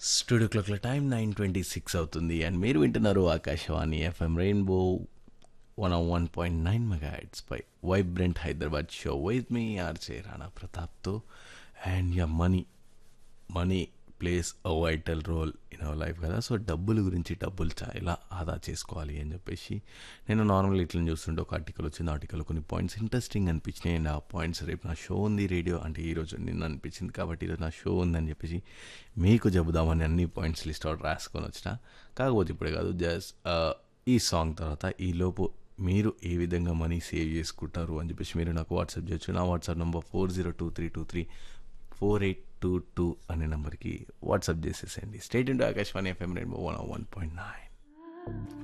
Studio క్లాక్ల time 9:26 అవుతుంది and మీరు వింటున్నారు Akashvani FM rainbow 101.9 megahertz pi vibrant Hyderabad show with me RJ Rana ప్రతాప్తో and yeah money place a vital role in our life కదా. So డబ్బుల గురించి డబ్బులు ఎలా ఆదా చేసుకోవాలి అని చెప్పేసి నేను నార్మల్ ఇట్లా చూస్తుంటే ఒక ఆర్టికల్ వచ్చింది. ఆర్టికల్ కొన్ని పాయింట్స్ ఇంట్రెస్టింగ్ అనిపించినాయి అండ్ ఆ పాయింట్స్ రేపు నా షో ఉంది రేడియో అంటే ఈరోజు నిన్న అనిపించింది కాబట్టి ఈరోజు నా షో ఉందని చెప్పేసి మీకు చెబుదామని అన్ని పాయింట్స్ లిస్ట్ అవుట్ రాసుకొని వచ్చిన. కాకపోతే ఇప్పుడే కాదు, జస్ట్ ఈ సాంగ్ తర్వాత ఈలోపు మీరు ఏ విధంగా మనీ సేవ్ చేసుకుంటారు అని చెప్పేసి మీరు నాకు వాట్సాప్ చేయొచ్చు. నా వాట్సాప్ నెంబర్ 4023234822 అనే నెంబర్కి వాట్సాప్ చేసేసేయండి. State into Akashvani FM rainbow 101.9.